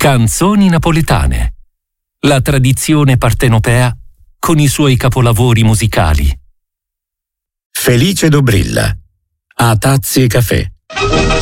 Canzoni napoletane. La tradizione partenopea con i suoi capolavori musicali. Felice Dobrilla. A Tazzi e Caffè.